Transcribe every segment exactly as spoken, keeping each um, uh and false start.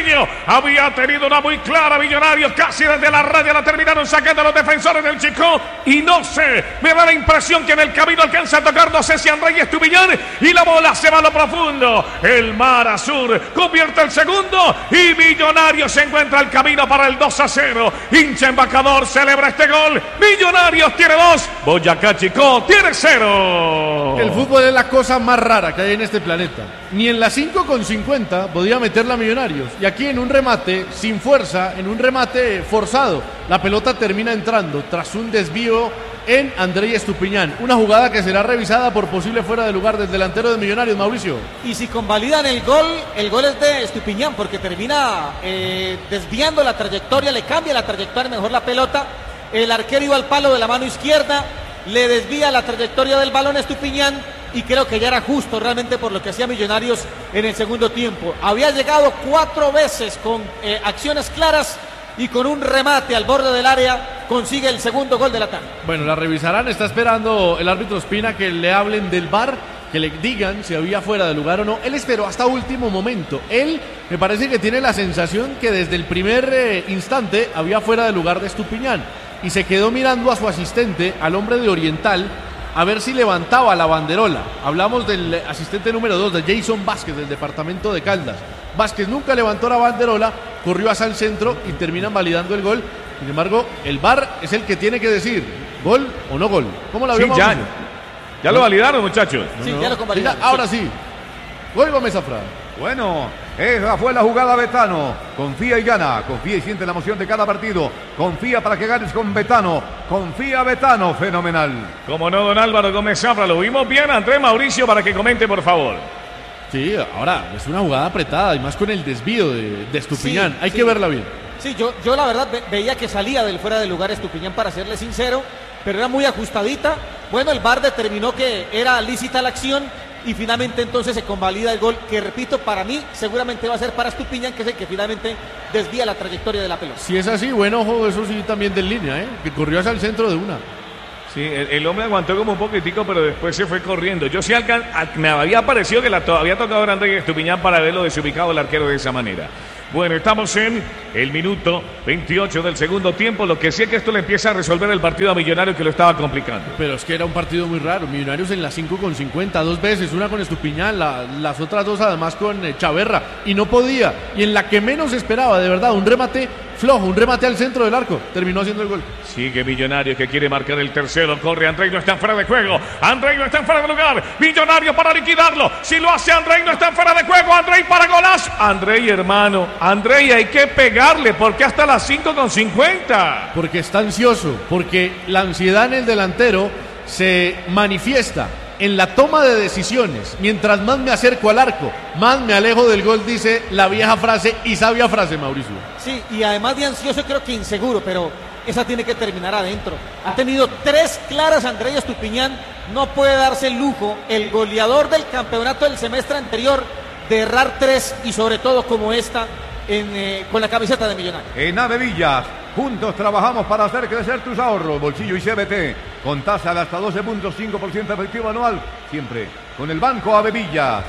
Niño. Había tenido una muy clara Millonarios, casi desde la raya la terminaron sacando los defensores del Chico. Y no sé, me da la impresión que en el camino alcanza a tocar, no sé si Andrés Estupiñán, y la bola se va a lo profundo. El Mar Azul convierte el segundo y Millonarios se encuentra el camino para el dos a cero. Hincha embajador celebra este gol. Millonarios tiene dos, Boyacá Chico tiene cero. El fútbol es la cosa más rara que hay en este planeta. Ni en la cinco con cincuenta podía meterla Millonarios. Y aquí en un remate sin fuerza, en un remate forzado, la pelota termina entrando tras un desvío en Andrés Estupiñán. Una jugada que será revisada por posible fuera de lugar del delantero de Millonarios, Mauricio. Y si convalidan el gol, el gol es de Estupiñán, porque termina eh, desviando la trayectoria, le cambia la trayectoria mejor la pelota. El arquero iba al palo de la mano izquierda, le desvía la trayectoria del balón a Estupiñán, y creo que ya era justo realmente por lo que hacía Millonarios en el segundo tiempo. Había llegado cuatro veces con eh, acciones claras, y con un remate al borde del área consigue el segundo gol de la tarde. Bueno, la revisarán, está esperando el árbitro Espina que le hablen del V A R, que le digan si había fuera de lugar o no. Él esperó hasta último momento. Él me parece que tiene la sensación que desde el primer eh, instante había fuera de lugar de Estupiñán, y se quedó mirando a su asistente, al hombre de Oriental, a ver si levantaba la banderola. Hablamos del asistente número dos, de Jason Vázquez, del departamento de Caldas. Vázquez nunca levantó la banderola, corrió hacia el centro y terminan validando el gol. Sin embargo, el V A R es el que tiene que decir gol o no gol. ¿Cómo la vemos? Sí, ya, ya lo validaron, muchachos. Sí, no, no. ya lo convalidaron. Sí, ahora sí. Gol Gómez Zafra. Bueno, esa fue la jugada, Betano. Confía y gana, confía y siente la emoción de cada partido. Confía para que ganes con Betano. Confía, Betano, fenomenal. Como no, don Álvaro Gómez Zafra, lo vimos bien. Andrés Mauricio, para que comente, por favor. Sí, ahora es una jugada apretada y más con el desvío de, de Estupiñán. Sí, Hay sí. que verla bien. Sí, yo, yo la verdad ve, veía que salía del fuera de lugar Estupiñán, para serle sincero, pero era muy ajustadita. Bueno, el V A R determinó que era lícita la acción y finalmente entonces se convalida el gol, que repito, para mí seguramente va a ser para Estupiñán, que es el que finalmente desvía la trayectoria de la pelota. Si es así, bueno, ojo, eso sí también de línea, ¿eh? Que corrió hacia el centro de una. Sí, el, el hombre aguantó como un poquitico, pero después se fue corriendo. Yo sí alcan, me había parecido que la había tocado Andrés Estupiñán para verlo desubicado el arquero de esa manera. Bueno, estamos en el minuto veintiocho del segundo tiempo. Lo que sí es que esto le empieza a resolver el partido a Millonarios, que lo estaba complicando. Pero es que era un partido muy raro. Millonarios en la cinco con cincuenta, dos veces, una con Estupiñán, la, las otras dos además con eh, Chaverra, y no podía. Y en la que menos esperaba, de verdad, un remate flojo, un remate al centro del arco, terminó haciendo el gol. Sigue Millonarios, que quiere marcar el tercero. Corre Andrés, no está fuera de juego. Andrés no está fuera de lugar. Millonarios para liquidarlo. Si lo hace Andrés, no está fuera de juego. Andrés para golazo. Andrés, hermano, Andrés, hay que pegarle, porque hasta las cinco con cincuenta. Porque está ansioso, porque la ansiedad en el delantero se manifiesta en la toma de decisiones. Mientras más me acerco al arco, más me alejo del gol, dice la vieja frase y sabia frase, Mauricio. Sí, y además de ansioso, creo que inseguro, pero esa tiene que terminar adentro. Ha tenido tres claras Andrés Estupiñán, no puede darse el lujo, el goleador del campeonato del semestre anterior, de errar tres, y sobre todo como esta, en, eh, con la camiseta de Millonarios. En Avevillas, juntos trabajamos para hacer crecer tus ahorros, bolsillo y C B T, con tasa de hasta doce punto cinco por ciento efectivo anual, siempre con el Banco Avevillas.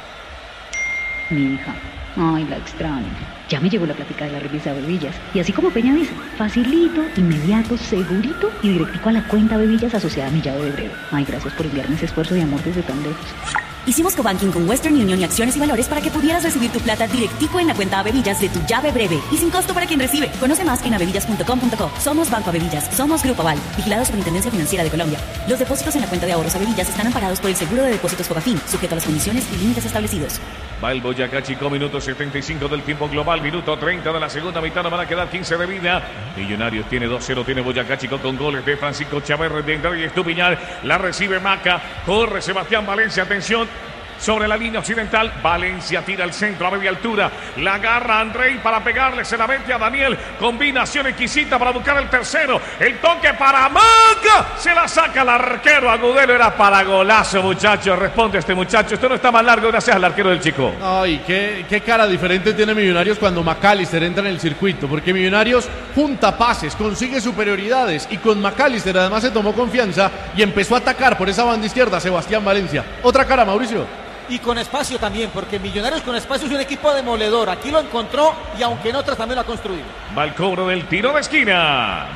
Mi hija, ay, la extraño. Ya me llegó la plática de la revista Avevillas. Y así como Peña dice, facilito, inmediato, segurito y directico a la cuenta Avevillas asociada a mi llave de breve. Ay, gracias por enviarme ese esfuerzo de amor desde tan lejos. Hicimos cobanking con Western Union y Acciones y Valores para que pudieras recibir tu plata directico en la cuenta Avevillas de tu llave breve y sin costo para quien recibe. Conoce más en avevillas punto com punto co. Somos Banco Avevillas, somos Grupo Aval, vigilado Superintendencia Financiera de Colombia. Los depósitos en la cuenta de ahorros Avevillas están amparados por el seguro de depósitos Fogafín, sujeto a las condiciones y límites establecidos. Va el Boyacá Chico, minuto setenta y cinco del tiempo global, minuto treinta de la segunda mitad, no van a quedar quince de vida. Millonarios tiene dos cero, tiene Boyacá Chico con goles de Francisco Chaverra, de Andrés Estupiñán, la recibe Maca, corre Sebastián Valencia, atención. Sobre la línea occidental, Valencia tira al centro a media altura, la agarra Andrei para pegarle, se la mete a Daniel, combinación exquisita para buscar el tercero, el toque para Maca, se la saca el arquero Agudelo, era para golazo, muchachos, responde este muchacho, esto no está más largo gracias al arquero del Chico. Ay, qué, qué cara diferente tiene Millonarios cuando McAllister entra en el circuito, porque Millonarios junta pases, consigue superioridades, y con McAllister además se tomó confianza y empezó a atacar por esa banda izquierda Sebastián Valencia. Otra cara, Mauricio. y con espacio también, porque Millonarios con espacio es un equipo demoledor. Aquí lo encontró y aunque en otras también lo ha construido. Va el cobro del tiro de esquina.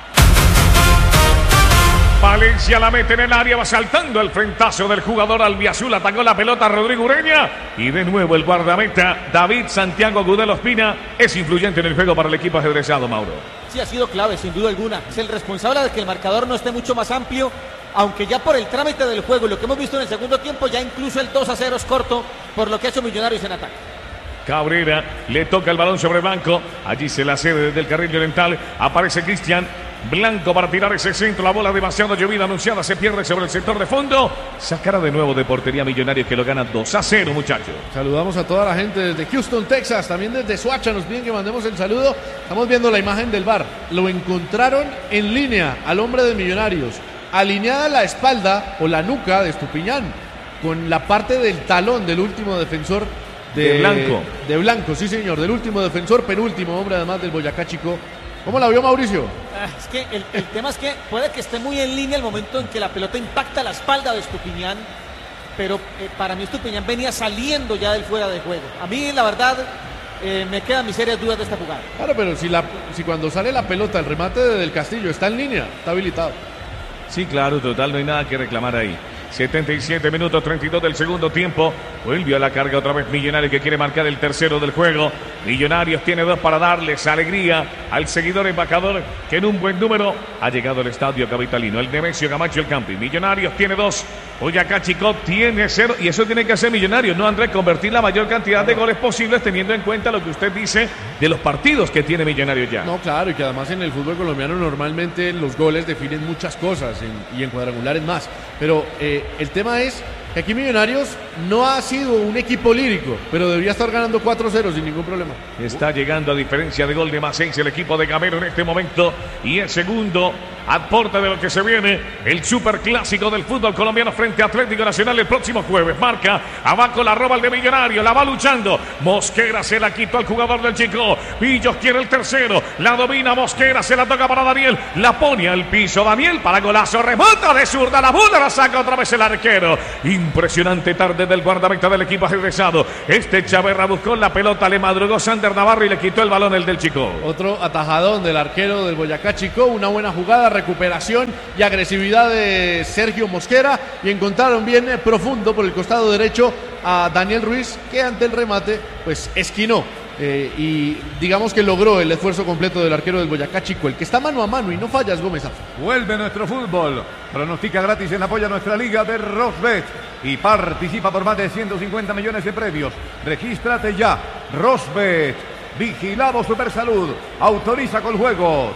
Valencia la mete en el área, va saltando el frentazo del jugador albiazul, atacó la pelota Rodrigo Ureña y de nuevo el guardameta David Santiago Gudelo Ospina es influyente en el juego para el equipo ajedrezado, Mauro. Sí, ha sido clave, sin duda alguna. Es el responsable de que el marcador no esté mucho más amplio, aunque ya por el trámite del juego, lo que hemos visto en el segundo tiempo, ya incluso el dos a cero es corto por lo que ha hecho Millonarios en ataque. Cabrera le toca el balón sobre Blanco, allí se la cede desde el carril oriental, aparece Cristian Blanco para tirar ese centro, la bola demasiado llovida anunciada, se pierde sobre el sector de fondo, sacará de nuevo de portería Millonarios que lo gana dos a cero, muchachos. Saludamos a toda la gente desde Houston, Texas, también desde Soacha nos piden que mandemos el saludo. Estamos viendo la imagen del V A R, lo encontraron en línea al hombre de Millonarios, alineada la espalda o la nuca de Estupiñán, con la parte del talón del último defensor de, de Blanco. De Blanco, sí señor, del último defensor, penúltimo hombre además del Boyacá Chico. ¿Cómo la vio Mauricio? Ah, es que el, el tema es que puede que esté muy en línea el momento en que la pelota impacta la espalda de Estupiñán, pero eh, para mí Estupiñán venía saliendo ya del fuera de juego. A mí la verdad eh, me quedan mis serias dudas de esta jugada. Claro, pero si, la, si cuando sale la pelota el remate de Del Castillo está en línea, está habilitado. Sí, claro, total, no hay nada que reclamar ahí. setenta y siete minutos, treinta y dos del segundo tiempo. Vuelve a la carga otra vez Millonarios que quiere marcar el tercero del juego. Millonarios tiene dos para darles alegría al seguidor embajador que en un buen número ha llegado al estadio capitalino. El Nemesio Camacho el Campi. Millonarios tiene dos. Boyacá Chico tiene cero. Y eso tiene que hacer Millonarios, ¿no, Andrés? Convertir la mayor cantidad de goles posibles teniendo en cuenta lo que usted dice de los partidos que tiene Millonarios ya. No, claro, y que además en el fútbol colombiano normalmente los goles definen muchas cosas en, y en cuadrangulares más. Pero eh, el tema es que aquí Millonarios no ha sido un equipo lírico, pero debería estar ganando cuatro cero sin ningún problema. Está llegando a diferencia de gol de más seis el equipo de Gamero en este momento. Y el segundo aporta de lo que se viene el superclásico del fútbol colombiano frente a Atlético Nacional el próximo jueves. Marca abajo, la roba el de Millonario, la va luchando. Mosquera se la quitó al jugador del Chico. Pillos quiere el tercero, la domina Mosquera, se la toca para Daniel, la pone al piso Daniel para golazo, remota de zurda, la bola la saca otra vez el arquero. Impresionante tarde del guardameta del equipo ajedrezado. Este Chaverra buscó la pelota, le madrugó Sander Navarro y le quitó el balón el del Chico. Otro atajadón del arquero del Boyacá Chico, una buena jugada, recuperación y agresividad de Sergio Mosquera, y encontraron bien eh, profundo por el costado derecho a Daniel Ruiz, que ante el remate pues esquinó eh, y digamos que logró el esfuerzo completo del arquero del Boyacá Chico, el que está mano a mano y no fallas, Gómez. Vuelve nuestro fútbol, pronostica gratis en apoyo a nuestra liga de Rosbet y participa por más de ciento cincuenta millones de premios. Regístrate ya. Rosbet, vigilado Supersalud, autoriza con juegos.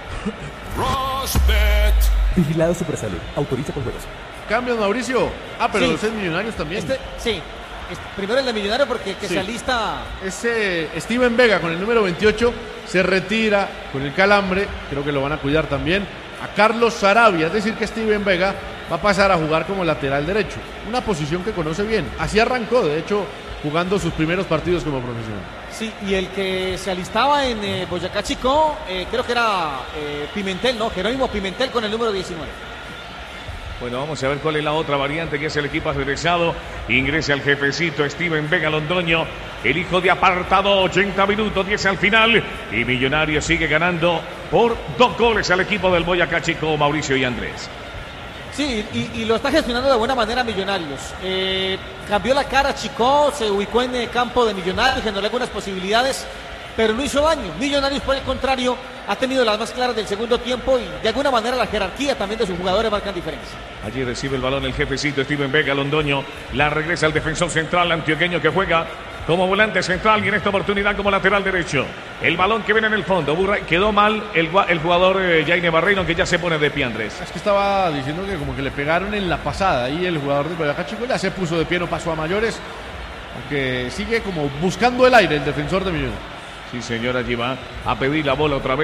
Rosbet. Vigilado Supersalud. Autoriza con juegos. Cambios, Mauricio. Ah, pero Sí. los es Millonarios también. Este, sí, este, primero el de Millonario porque que Sí. se alista. Ese Steven Vega con el número veintiocho se retira con el calambre. Creo que lo van a cuidar también a Carlos Sarabia. Es decir, que Steven Vega va a pasar a jugar como lateral derecho. Una posición que conoce bien. Así arrancó, de hecho, jugando sus primeros partidos como profesional. Sí, y el que se alistaba en eh, Boyacá Chico, eh, creo que era eh, Pimentel, ¿no? Jerónimo Pimentel con el número diecinueve. Bueno, vamos a ver cuál es la otra variante que es el equipo ajedrezado. Ingresa el jefecito Steven Vega Londoño, el hijo de apartado, ochenta minutos, diez al final. Y Millonarios sigue ganando por dos goles al equipo del Boyacá Chico, Mauricio y Andrés. Sí, y, y lo está gestionando de buena manera Millonarios. Eh, cambió la cara Chico, se ubicó en el campo de Millonarios, generó algunas posibilidades, pero no hizo daño. Millonarios, por el contrario, ha tenido las más claras del segundo tiempo y de alguna manera la jerarquía también de sus jugadores marcan diferencia. Allí recibe el balón el jefecito Steven Vega Londoño, la regresa al defensor central antioqueño que juega como volante central y en esta oportunidad como lateral derecho. El balón que viene en el fondo, Burray, quedó mal el, el jugador eh, Jaime Barreiro, que ya se pone de pie, Andrés. Es que estaba diciendo que como que le pegaron en la pasada y el jugador del Boyacá Chico ya se puso de pie, no pasó a mayores, aunque sigue como buscando el aire el defensor de Millonarios. Sí, señor, allí va a pedir la bola otra vez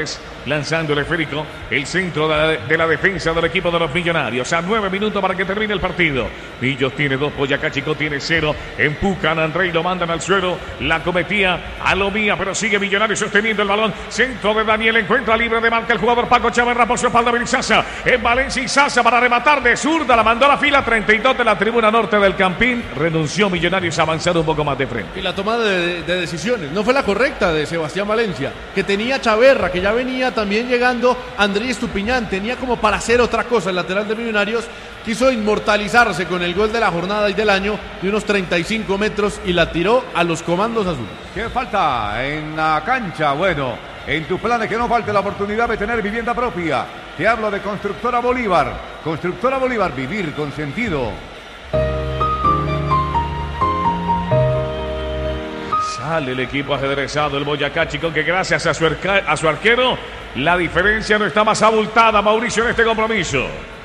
lanzando el esférico, el centro de la, de la defensa del equipo de los Millonarios. A nueve minutos para que termine el partido. Millos tiene dos, Boyacá Chico tiene cero. Empujan a André y lo mandan al suelo. La cometía a lo mía, pero sigue Millonarios sosteniendo el balón. Centro de Daniel, encuentra libre de marca el jugador Paco Chaverra por su espalda. Benizaza en Valencia y Sasa para rematar de zurda. La mandó a la fila treinta y dos de la tribuna norte del Campín. Renunció Millonarios a avanzar un poco más de frente. Y la toma de, de decisiones no fue la correcta de Sebastián Valencia, que tenía Chaverra, que ya venía también llegando Andrés Estupiñán, tenía como para hacer otra cosa el lateral de Millonarios, quiso inmortalizarse con el gol de la jornada y del año de unos treinta y cinco metros y la tiró a los comandos azules. ¿Qué falta en la cancha? Bueno, en tus planes que no falte la oportunidad de tener vivienda propia. Te hablo de Constructora Bolívar. Constructora Bolívar, vivir con sentido. Sale el equipo ajedrezado, el Boyacá Chico, que gracias a su, a su arquero, la diferencia no está más abultada, Mauricio, en este compromiso.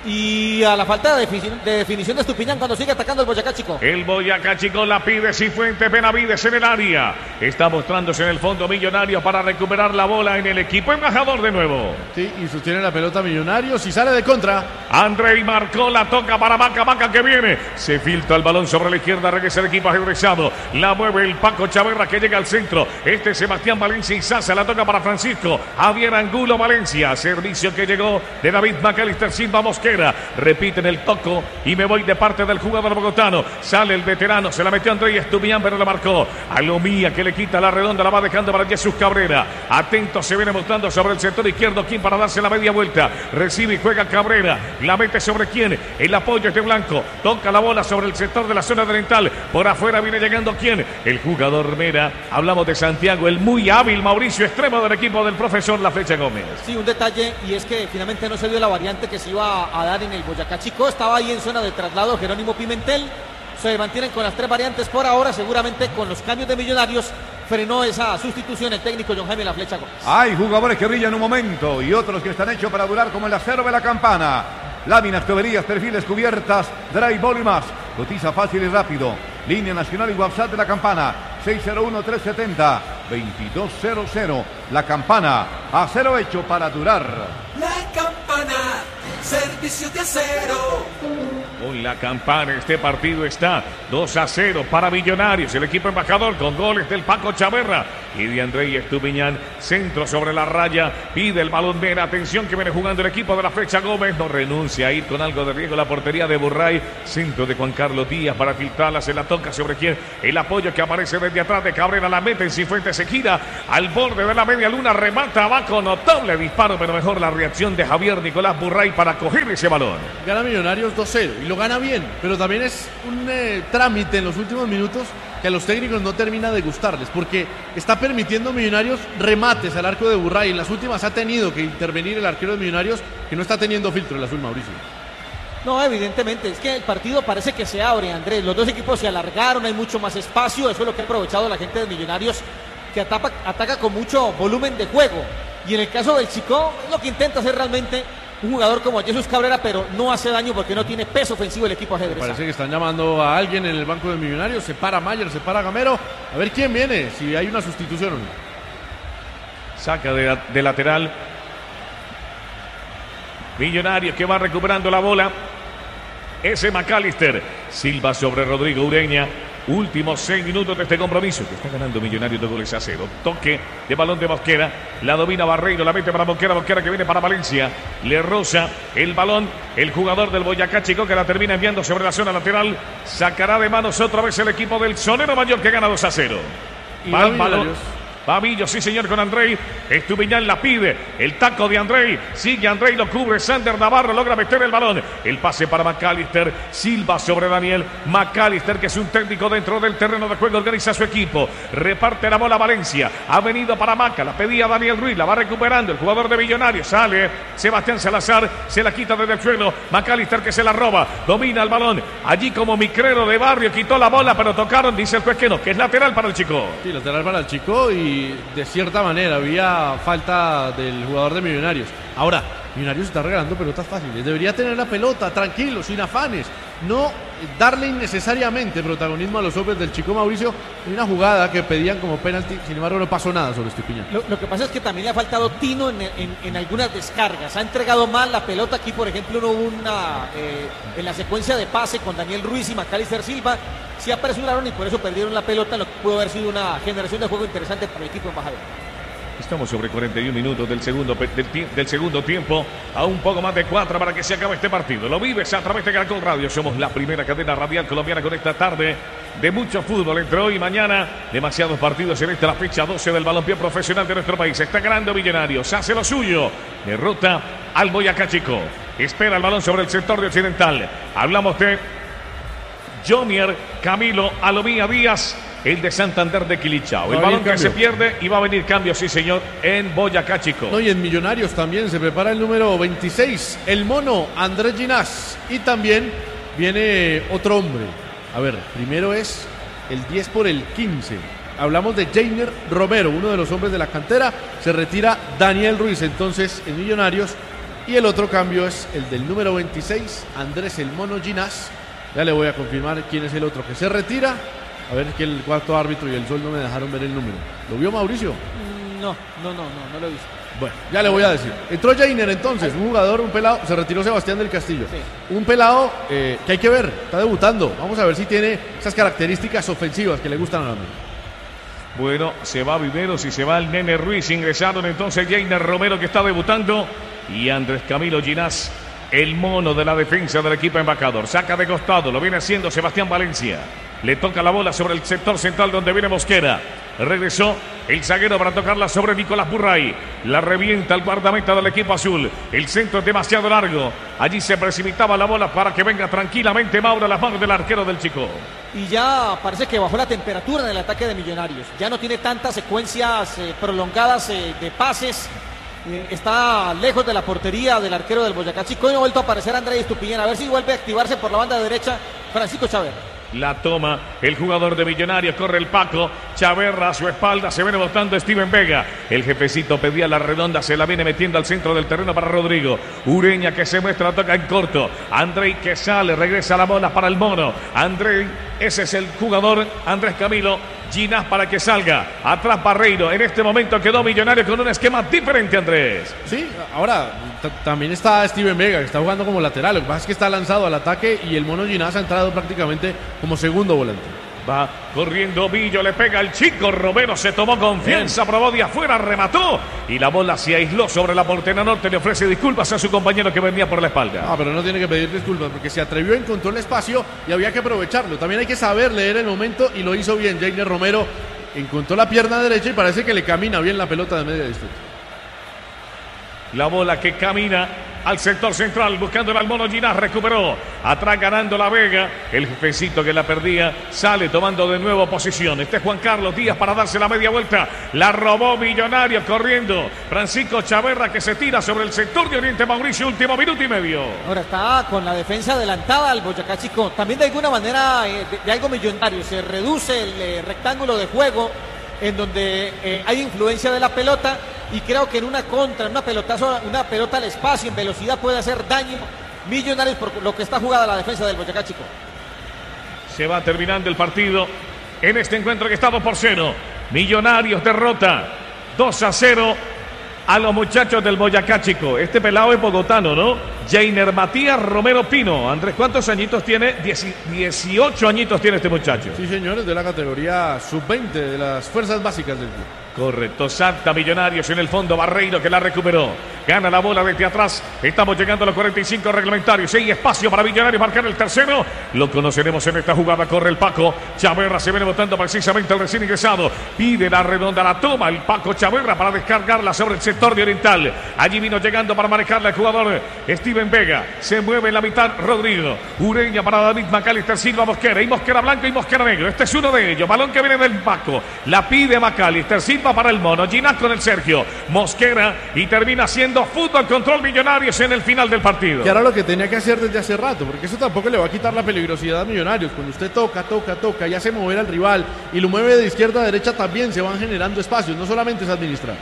Y a la falta de, defini de definición de Estupiñán cuando sigue atacando el Boyacá Chico. El Boyacá Chico la pide Cifuentes, Benavides en el área. Está mostrándose en el fondo Millonarios para recuperar la bola en el equipo embajador de nuevo. Sí, y sostiene la pelota Millonarios y sale de contra. André marcó, la toca para Maca, Maca que viene. Se filtra el balón sobre la izquierda, regresa el equipo ajedrezado. La mueve el Paco Chaverra que llega al centro. Este Sebastián Valencia y Sasa, la toca para Francisco Javier Angulo Valencia. Servicio que llegó de David Macalister Silva Mosquera. Repiten el toco y me voy de parte del jugador bogotano. Sale el veterano, se la metió André Estupiñán, pero la marcó. A lo mía que le quita la redonda, la va dejando para Jesús Cabrera. Atento, se viene mostrando sobre el sector izquierdo. ¿Quién para darse la media vuelta? Recibe y juega Cabrera. La mete sobre quién. El apoyo es de Blanco. Toca la bola sobre el sector de la zona oriental. Por afuera viene llegando quién. El jugador Mera. Hablamos de Santiago, el muy hábil Mauricio, extremo del equipo del profesor La Flecha Gómez. Sí, un detalle, y es que finalmente no se dio la variante que se iba a dar en el Boyacá Chico. Estaba ahí en zona de traslado Jerónimo Pimentel. Se mantienen con las tres variantes por ahora. Seguramente con los cambios de Millonarios frenó esa sustitución el técnico John Jaime La Flecha Gómez. Hay jugadores que brillan un momento y otros que están hechos para durar, como el acero de la campana. Láminas, tuberías, perfiles, cubiertas, drywall y más. Cotiza fácil y rápido. Línea nacional y WhatsApp de la campana. seis cero uno, tres siete cero, dos dos cero cero. La campana, acero hecho para durar. La campana, servicio de acero. Con la campana este partido está dos a cero para Millonarios. El equipo embajador con goles del Paco Chaverra y de André Estupiñán. Centro sobre la raya. Pide el balón Mera. Atención que viene jugando el equipo de La Flecha Gómez. No renuncia a ir con algo de riesgo la portería de Burray. Centro de Juan Carlos Díaz para filtrarla. Se la toca sobre quién. El apoyo que aparece desde atrás de Cabrera. La mete en Cifuentes. Se gira al borde de la media luna. Remata abajo. Notable disparo, pero mejor la reacción de Javier Nicolás Burray para coger ese balón. Gana Millonarios dos cero y lo gana bien, pero también es un eh, trámite en los últimos minutos que a los técnicos no termina de gustarles, porque está permitiendo Millonarios remates al arco de Burray. En las últimas ha tenido que intervenir el arquero de Millonarios, que no está teniendo filtro el azul, Mauricio. No, evidentemente, es que el partido parece que se abre, Andrés. Los dos equipos se alargaron, hay mucho más espacio. Eso es lo que ha aprovechado la gente de Millonarios, que atapa, ataca con mucho volumen de juego. Y en el caso del Chico, es lo que intenta hacer realmente un jugador como Jesús Cabrera, pero no hace daño porque no tiene peso ofensivo el equipo ajedrez. Parece que están llamando a alguien en el banco de Millonarios. Se para Mayer, se para Gamero. A ver quién viene, si hay una sustitución o no. Saca de, de lateral Millonarios, que va recuperando la bola. Ese Macalister. Silva sobre Rodrigo Ureña. Últimos seis minutos de este compromiso, que está ganando Millonarios de goles a cero. Toque de balón de Mosquera. La domina Barreiro, la mete para Mosquera. Mosquera que viene para Valencia. Le roza el balón el jugador del Boyacá Chico, que la termina enviando sobre la zona lateral. Sacará de manos otra vez el equipo del Sonero Mayor, que gana dos a cero. Va el balón. Pavillo, sí señor, con André Estupiñán, la pide, el taco de André, sigue André, lo cubre Sander Navarro, logra meter el balón, el pase para Macalister, Silva sobre Daniel, Macalister, que es un técnico dentro del terreno de juego, organiza su equipo, reparte la bola a Valencia, ha venido para Maca, la pedía Daniel Ruiz, la va recuperando el jugador de Millonarios, sale Sebastián Salazar, se la quita desde el suelo, Macalister que se la roba, domina el balón, allí como micrero de barrio, quitó la bola, pero tocaron, dice el juez que no, que es lateral para el Chico. Sí, lateral para el Chico, y de cierta manera había falta del jugador de Millonarios. Ahora, Millonarios está regalando pelotas fáciles. Debería tener la pelota, tranquilo, sin afanes. No darle innecesariamente protagonismo a los hombres del Chico Mauricio. Hay una jugada que pedían como penalti, sin embargo no pasó nada sobre Estupiñán. Lo, lo que pasa es que también le ha faltado tino en, en, en algunas descargas. Ha entregado mal la pelota. Aquí, por ejemplo, no hubo una eh, en la secuencia de pase con Daniel Ruiz y Macalister Silva. Se apresuraron y por eso perdieron la pelota, lo que pudo haber sido una generación de juego interesante para el equipo embajador. Estamos sobre cuarenta y un minutos del segundo, del, del segundo tiempo, a un poco más de cuatro para que se acabe este partido. Lo vives a través de Caracol Radio. Somos la primera cadena radial colombiana con esta tarde de mucho fútbol entre hoy y mañana. Demasiados partidos en esta la fecha doce del balompié profesional de nuestro país. Está ganando Millonarios, hace lo suyo. Derrota al Boyacá Chico. Espera el balón sobre el sector de Occidental. Hablamos de Jonier Camilo Alomía Díaz, el de Santander de Quilichao. El balón que se pierde y va a venir cambio, sí señor, en Boyacá Chico. No, y en Millonarios también se prepara el número veintiséis, el mono Andrés Ginás. Y también viene otro hombre. A ver, primero es el diez por el quince. Hablamos de Jainer Romero, uno de los hombres de la cantera. Se retira Daniel Ruiz entonces en Millonarios. Y el otro cambio es el del número veintiséis, Andrés el mono Ginás. Ya le voy a confirmar quién es el otro que se retira. A ver, que el cuarto árbitro y el sol no me dejaron ver el número. ¿Lo vio Mauricio? No, no, no, no, no lo he visto. Bueno, ya le voy a decir. Entró Jainer entonces, un jugador, un pelado. Se retiró Sebastián del Castillo. Sí. Un pelado eh, que hay que ver, está debutando. Vamos a ver si tiene esas características ofensivas que le gustan a la mente. Bueno, se va Viveros y se va el Nene Ruiz. Ingresaron entonces Jainer Romero, que está debutando, y Andrés Camilo Ginás, el mono de la defensa del equipo embajador. Saca de costado, lo viene haciendo Sebastián Valencia. Le toca la bola sobre el sector central donde viene Mosquera. Regresó el zaguero para tocarla sobre Nicolás Burray. La revienta el guardameta del equipo azul. El centro es demasiado largo. Allí se precipitaba la bola para que venga tranquilamente Mauro a las manos del arquero del Chico. Y ya parece que bajó la temperatura en el ataque de Millonarios. Ya no tiene tantas secuencias eh, prolongadas eh, de pases. Eh, está lejos de la portería del arquero del Boyacá Chico. Y no ha vuelto a aparecer Andrés Estupiñán. A ver si vuelve a activarse por la banda derecha Francisco Chávez. La toma el jugador de Millonarios, corre el Paco, Chaverra a su espalda, se viene botando Steven Vega. El jefecito pedía la redonda, se la viene metiendo al centro del terreno para Rodrigo. Ureña que se muestra, toca en corto. Andrei que sale, regresa la bola para el mono. Andrei, ese es el jugador, Andrés Camilo Ginás para que salga. Atrás Barreiro, en este momento quedó Millonario con un esquema diferente, Andrés. Sí, ahora también está Steven Vega, que está jugando como lateral. Lo que pasa es que está lanzado al ataque y el mono Ginás ha entrado prácticamente como segundo volante. Va corriendo Villo, le pega el Chico Romero, se tomó confianza, probó de afuera, remató y la bola se aisló sobre la portería norte. Le ofrece disculpas a su compañero que venía por la espalda. Ah, pero no tiene que pedir disculpas porque se atrevió, encontró el espacio y había que aprovecharlo. También hay que saber leer el momento y lo hizo bien. Jainer Romero encontró la pierna derecha y parece que le camina bien la pelota de media distancia. La bola que camina al sector central, buscando al mono Ginás, recuperó, atrás ganando la Vega, el jefecito que la perdía, sale tomando de nuevo posición, este es Juan Carlos Díaz para darse la media vuelta, la robó Millonarios corriendo, Francisco Chaverra que se tira sobre el sector de Oriente Mauricio, último minuto y medio. Ahora está con la defensa adelantada al Boyacá Chico, también de alguna manera eh, de, de algo Millonario, se reduce el eh, rectángulo de juego en donde eh, hay influencia de la pelota. Y creo que en una contra, en una pelotazo, una pelota al espacio, en velocidad puede hacer daño Millonarios por lo que está jugada la defensa del Boyacá Chico. Se va terminando el partido en este encuentro que está dos por cero. Millonarios derrota dos a cero a los muchachos del Boyacá Chico. Este pelado es bogotano, ¿no? Jainer Matías Romero Pino. Andrés, ¿cuántos añitos tiene? dieciocho añitos tiene este muchacho. Sí, señores, de la categoría sub veinte de las fuerzas básicas del club. Correcto, salta Millonarios en el fondo, Barreiro que la recuperó, gana la bola desde atrás, estamos llegando a los cuarenta y cinco reglamentarios, hay espacio para Millonarios marcar el tercero, lo conoceremos en esta jugada, corre el Paco, Chaverra se viene botando precisamente el recién ingresado, pide la redonda, la toma el Paco Chaverra para descargarla sobre el sector de Oriental, allí vino llegando para manejarla el jugador Steven Vega, se mueve en la mitad Rodrigo, Ureña para David Macalister Silva Mosquera, y Mosquera blanco y Mosquera negro, este es uno de ellos, balón que viene del Paco, la pide Macalister Silva para el mono, Ginás con el Sergio, Mosquera y termina siendo fútbol control Millonarios en el final del partido. Que era lo que tenía que hacer desde hace rato, porque eso tampoco le va a quitar la peligrosidad a Millonarios. Cuando usted toca, toca, toca y hace mover al rival y lo mueve de izquierda a derecha, también se van generando espacios, no solamente es administrar.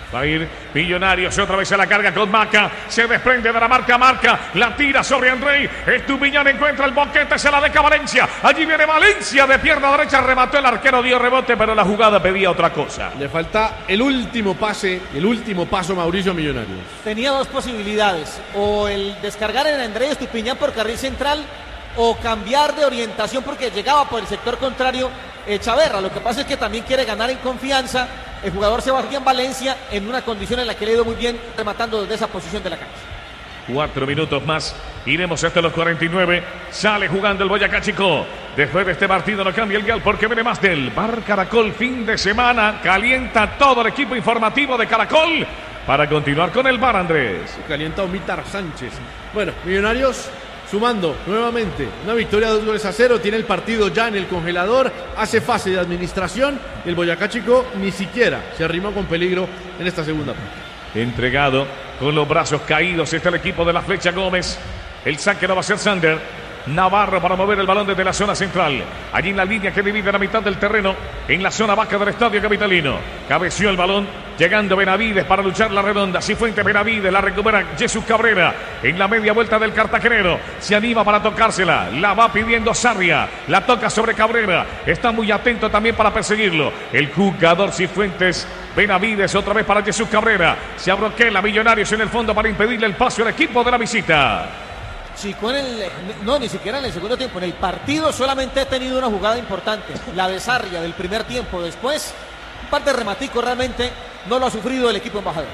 Va a ir Millonarios otra vez a la carga con Maca. Se desprende de la marca Marca. La tira sobre Andrei. Estupiñán encuentra el boquete. Se la deja Valencia. Allí viene Valencia de pierna derecha. Remató el arquero. Dio rebote. Pero la jugada pedía otra cosa. Le falta el último pase. El último paso Mauricio Millonarios. Tenía dos posibilidades. O el descargar en Andrei Estupiñán por carril central. O cambiar de orientación porque llegaba por el sector contrario eh, Chaverra. Lo que pasa es que también quiere ganar en confianza. El jugador Sebastián Valencia en una condición en la que le ha ido muy bien rematando desde esa posición de la cancha. Cuatro minutos más. Iremos hasta los cuarenta y nueve. Sale jugando el Boyacá Chico. Después de este partido no cambia el dial porque viene más del Bar Caracol. Fin de semana. Calienta todo el equipo informativo de Caracol para continuar con el Bar, Andrés. Calienta Omítar Sánchez. Bueno, Millonarios sumando nuevamente una victoria, dos goles a cero. Tiene el partido ya en el congelador. Hace fase de administración. El Boyacá Chico ni siquiera se arrimó con peligro en esta segunda parte. Entregado con los brazos caídos está el equipo de la Flecha Gómez. El saque lo va a hacer Sander. Navarro para mover el balón desde la zona central. Allí en la línea que divide la mitad del terreno. En la zona baja del estadio capitalino. Cabeció el balón. Llegando Benavides para luchar la redonda. Cifuentes Benavides. La recupera Jesús Cabrera. En la media vuelta del cartagenero. Se anima para tocársela. La va pidiendo Sarria. La toca sobre Cabrera. Está muy atento también para perseguirlo. El jugador Cifuentes Benavides otra vez para Jesús Cabrera. Se abroquela Millonarios en el fondo para impedirle el paso al equipo de la visita. Chico en el, no, ni siquiera en el segundo tiempo. En el partido solamente ha tenido una jugada importante, la de Sarria del primer tiempo. Después, un par de rematicos realmente no lo ha sufrido el equipo embajador.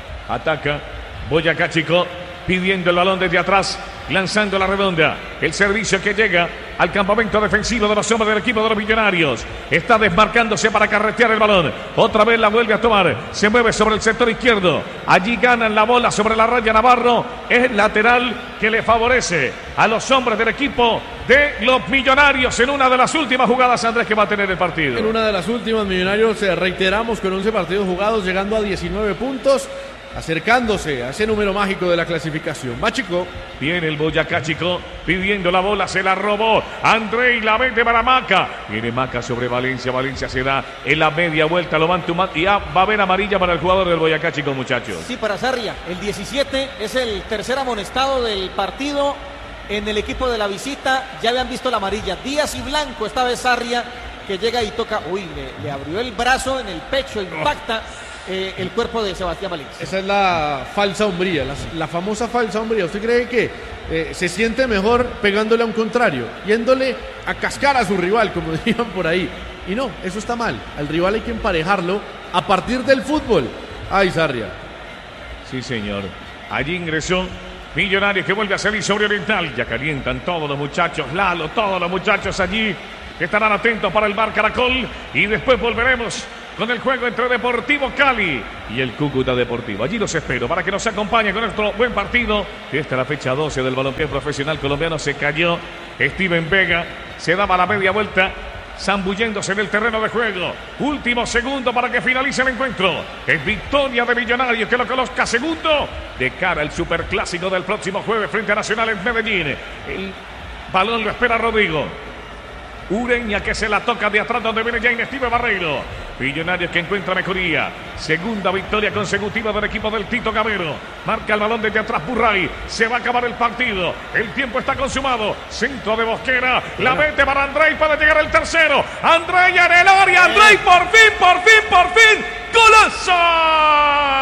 Ataca Boyacá Chico, pidiendo el balón desde atrás, lanzando la redonda. El servicio que llega al campamento defensivo de los hombres del equipo de los Millonarios. Está desmarcándose para carretear el balón. Otra vez la vuelve a tomar. Se mueve sobre el sector izquierdo. Allí ganan la bola sobre la raya Navarro. Es lateral que le favorece a los hombres del equipo de los Millonarios en una de las últimas jugadas, Andrés, que va a tener el partido. En una de las últimas, Millonarios, eh, reiteramos, con once partidos jugados, llegando a diecinueve puntos. Acercándose a ese número mágico de la clasificación. Va Chico. Viene el Boyacá Chico pidiendo la bola, se la robó Andrei, la vende para Maca. Viene Maca sobre Valencia, Valencia se da en la media vuelta, lo van tomando y ya va a haber amarilla para el jugador del Boyacá Chico, muchachos. Sí, para Sarria, el diecisiete es el tercer amonestado del partido en el equipo de la visita. Ya habían visto la amarilla, Díaz y Blanco, esta vez Sarria que llega y toca, uy, le, le abrió el brazo en el pecho, impacta Eh, el cuerpo de Sebastián Valencia. Esa es la falsa hombría, la, la famosa falsa hombría. ¿Usted cree que eh, se siente mejor pegándole a un contrario, yéndole a cascar a su rival, como dirían por ahí? Y no, eso está mal. Al rival hay que emparejarlo a partir del fútbol. ¡Ay, Sarria! Sí, señor. Allí ingresó Millonarios, que vuelve a salir sobre Oriental. Ya calientan todos los muchachos, Lalo, todos los muchachos allí que estarán atentos para el Bar Caracol. Y después volveremos con el juego entre Deportivo Cali y el Cúcuta Deportivo. Allí los espero para que nos acompañen con nuestro buen partido. Esta es la fecha doce del balompié profesional colombiano. Se cayó Steven Vega, se daba la media vuelta, zambulléndose en el terreno de juego. Último segundo para que finalice el encuentro. Es victoria de Millonarios, que lo coloca segundo de cara al superclásico del próximo jueves frente a Nacional en Medellín. El balón lo espera Rodrigo Ureña, que se la toca de atrás donde viene Jaime Steve Barreiro. Millonarios que encuentra mejoría. Segunda victoria consecutiva del equipo del Tito Gamero. Marca el balón desde atrás Burray. Se va a acabar el partido. El tiempo está consumado. Centro de Bosquera. La mete para Andrei para llegar el tercero. Andrei en el área. Andrei por fin, por fin, por fin. ¡Golazo!